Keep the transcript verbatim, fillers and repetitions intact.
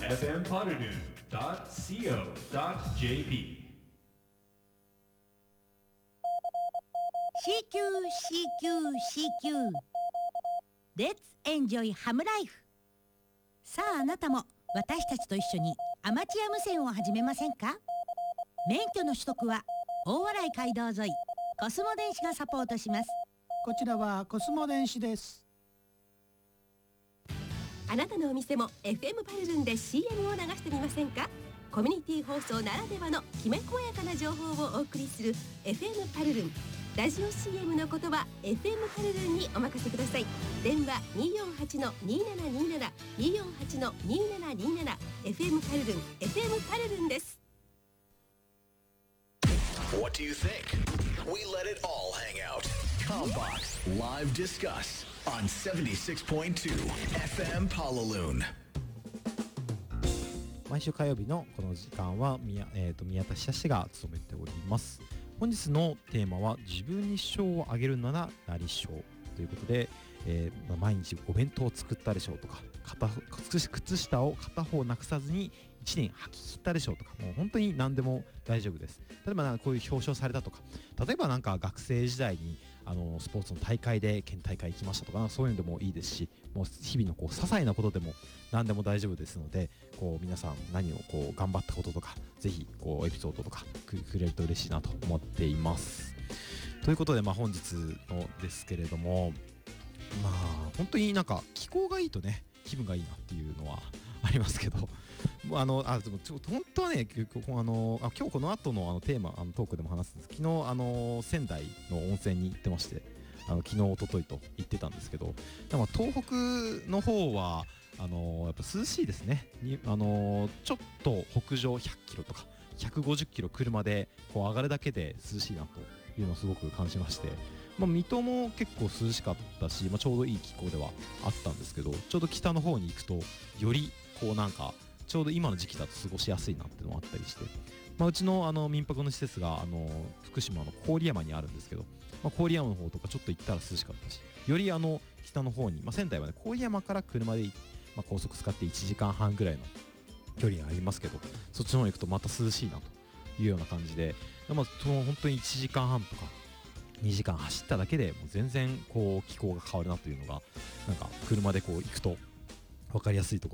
エフエム パルルン ドット シーオー ドット ジェーピーシーキュー シーキュー シーキュー Let's enjoy ハムライフ。さああなたも私たちと一緒にアマチュア無線を始めませんか？免許の取得は大洗街道沿いコスモ電子がサポートします。 こちらはコスモ電子です。 あなたのお店も エフエム パルルンで シーエム を流してみませんか？コミュニティ放送ならではのきめ細やかな情報をお送りする エフエム パルルン。ラジオ シーエム の言葉 エフエム パルルンにお任せください。電話 にーよんはちのにーななにーなな にーよんはちのにーななにーなな エフエム パルルン エフエム パルルンです。 What do you think? We let it all hang out. Combox Live Discuss on seventy-six point two エフエム Palaloon。 毎週火曜日のこの時間は宮、えー、と宮田久志が務めております。本日のテーマは自分に賞をあげるなら何賞ということで、えーまあ、毎日お弁当を作ったでしょうとか片靴下を片方なくさずにいちねん履き切ったでしょうとか、もう本当に何でも大丈夫です。例えばなんかこういう表彰されたとか、例えばなんか学生時代にあのスポーツの大会で県大会行きましたとか、そういうのでもいいですし、もう日々のこう些細なことでも何でも大丈夫ですので、こう皆さん何をこう頑張ったこととか、ぜひこうエピソードとかくれると嬉しいなと思っています。ということで、まあ、本日のですけれども、まあ本当になんか気候がいいとね気分がいいなっていうのはありますけど、あのあでもちょ本当はねあのあ今日この後のあのテーマあのトークでも話すんです。昨日あの仙台の温泉に行ってまして、あの昨日一昨日と行ってたんですけど、でも東北の方はあのやっぱ涼しいですね。にあのちょっと北上ひゃっキロとかひゃくごじゅっキロ車でこう上がるだけで涼しいなというのをすごく感じまして、まあ、水戸も結構涼しかったし、まあ、ちょうどいい気候ではあったんですけど、ちょうど北の方に行くとよりこうなんかちょうど今の時期だと過ごしやすいなっていうのもあったりして、まあ、うちのあの民泊の施設があの福島の郡山にあるんですけど、まあ、郡山の方とかちょっと行ったら涼しかったし、よりあの北の方に、まあ、仙台はね郡山から車で、まあ、高速使っていちじかんはんぐらいの距離がありますけど、そっちの方に行くとまた涼しいなというような感じで、まあ、その本当にいちじかんはんとかにじかん走っただけでもう全然こう気候が変わるなというのがなんか車でこう行くと分かりやすいところ